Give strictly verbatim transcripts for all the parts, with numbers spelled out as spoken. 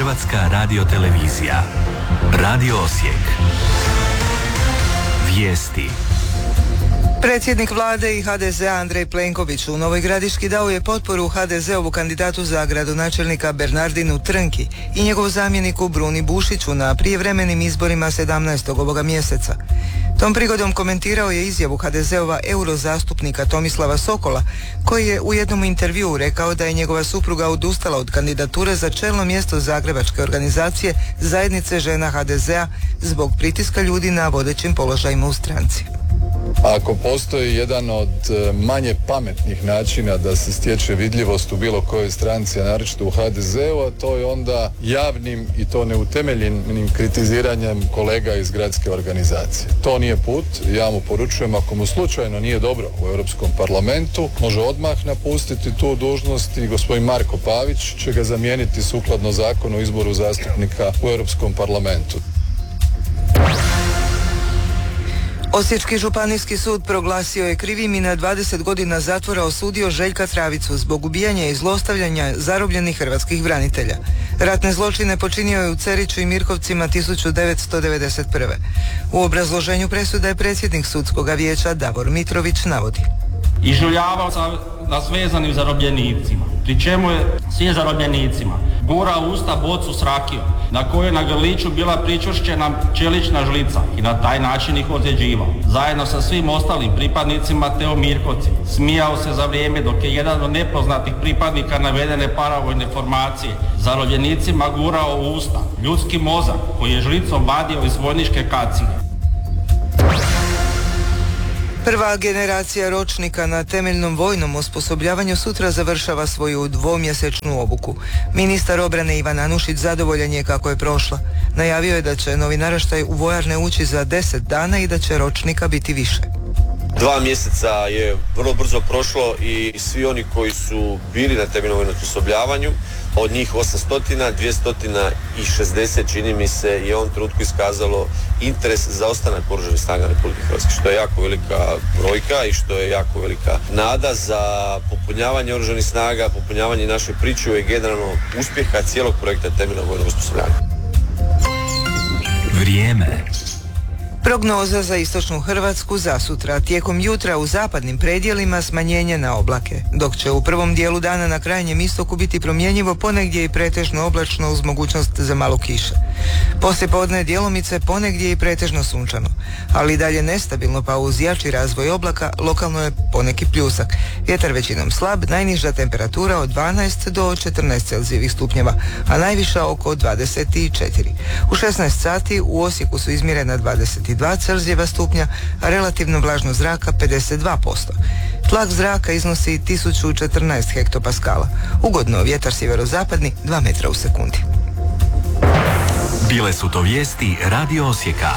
Hrvatska radiotelevizija. Radio Osijek. Vijesti. Predsjednik vlade i ha de zea Andrej Plenković u Novoj Gradiški dao je potporu ha de zeovu kandidatu za gradonačelnika Bernardinu Trnki i njegov zamjeniku Bruni Bušiću na prijevremenim izborima sedamnaestog ovoga mjeseca. Tom prigodom komentirao je izjavu ha de zeova eurozastupnika Tomislava Sokola, koji je u jednom intervjuu rekao da je njegova supruga odustala od kandidature za čelno mjesto zagrebačke organizacije Zajednice žena ha de zea zbog pritiska ljudi na vodećim položajima u stranci. Ako postoji jedan od manje pametnih načina da se stječe vidljivost u bilo kojoj stranci, a naročito u ha de zeu, a to je onda javnim i to neutemeljenim kritiziranjem kolega iz gradske organizacije. To nije put. Ja mu poručujem, ako mu slučajno nije dobro u Europskom parlamentu, može odmah napustiti tu dužnost i gospodin Marko Pavić će ga zamijeniti sukladno zakonu o izboru zastupnika u Europskom parlamentu. Osječki županijski sud proglasio je krivim i na dvadeset godina zatvora osudio Željka Travicu zbog ubijanja i zlostavljanja zarobljenih hrvatskih branitelja. Ratne zločine počinio je u Ceriću i Mirkovcima tisuću devetsto devedeset prve. U obrazloženju presude je predsjednik sudskog vijeća Davor Mitrović navodi: Ižuljavao sam nas vezanim zarobljenicima, pri čemu je svim zarobljenicima gurao u usta bocu s rakijom, na kojoj je na grliću bila pričvršćena čelična žlica i na taj način ih ozljeđivao. Zajedno sa svim ostalim pripadnicima te u Mirkovci smijao se za vrijeme dok je jedan od nepoznatih pripadnika navedene paravojne formacije zarobljenicima gurao u usta ljudski mozak koji je žlicom vadio iz vojničke kacige. Prva generacija ročnika na temeljnom vojnom osposobljavanju sutra završava svoju dvomjesečnu obuku. Ministar obrane Ivan Anušić zadovoljan je kako je prošla. Najavio je da će novi naraštaj u vojarne ući za deset dana i da će ročnika biti više. Dva mjeseca je vrlo brzo prošlo i svi oni koji su bili na temeljnom vojnom osposobljavanju, od njih osamsto, dvjesto šezdeset čini mi se je u ovom trenutku iskazalo interes za ostanak Oružanih snaga Republike Hrvatske, što je jako velika brojka i što je jako velika nada za popunjavanje Oružanih snaga, popunjavanje naše pričuve i generalno uspjeha cijelog projekta temeljnog vojnog osposobljavanja. Vrijeme. Prognoza za istočnu Hrvatsku za sutra. Tijekom jutra u zapadnim predjelima smanjenje na oblake, dok će u prvom dijelu dana na krajnjem istoku biti promjenjivo, ponegdje i pretežno oblačno uz mogućnost za malu kiše. Poslijepodne djelomice, ponegdje i pretežno sunčano, ali i dalje nestabilno, pa uz jači razvoj oblaka lokalno je poneki pljusak. Vjetar većinom slab, najniža temperatura od dvanaest do četrnaest Celzijevih stupnjeva, a najviša oko dvadeset četiri. U šesnaest sati u Osijeku su izmjerena dvadeset dva Celzijeva stupnja, a relativno vlažnost zraka pedeset dva posto. Tlak zraka iznosi tisuću četrnaest hektopaskala. Ugodno vjetar sjeverozapadni dva metra u sekundi. Bile su to vijesti Radio Osijeka.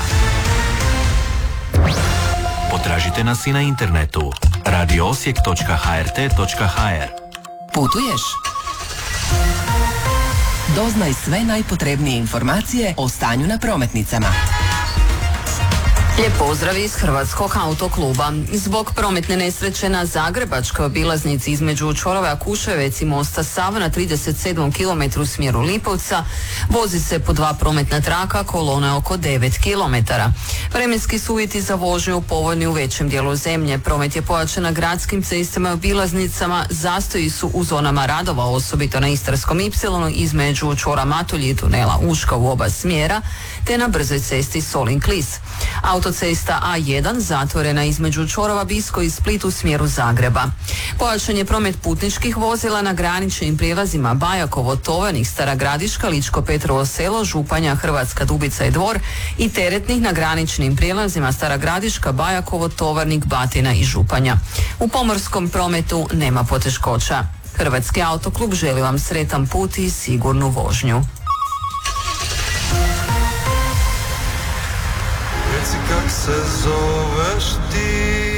Potražite nas i na internetu radio osijek točka ha er te točka ha er. Putuješ? Doznaj sve najpotrebnije informacije o stanju na prometnicama. Lijep pozdrav iz Hrvatskog autokluba. Zbog prometne nesreće na zagrebačkoj obilaznici između čvorova Kuševec i mosta Sava na trideset sedmom kilometru u smjeru Lipovca vozi se po dva prometna traka, kolona oko devet kilometara. Vremenski su uvjeti za vožnju povoljni u većem dijelu zemlje. Promet je pojačan na gradskim cestama i obilaznicama, zastoji su u zonama radova, osobito na Istarskom ipsilonu između čvora Matulji i tunela Učka u oba smjera, te na brzoj cesti Solin-Klis. Autocesta A jedan zatvorena između čvorova Bisko i Split u smjeru Zagreba. Pojačan je promet putničkih vozila na graničnim prijelazima Bajakovo, Tovanik, Stara Gradiška, Ličko Petrovo Selo, Županja, Hrvatska Dubica i Dvor i teretnih na graničnim prijelazima Stara Gradiška, Bajakovo, Tovarnik, Batina i Županja. U pomorskom prometu nema poteškoća. Hrvatski autoklub želi vam sretan put i sigurnu vožnju. Reci kak se zoveš ti?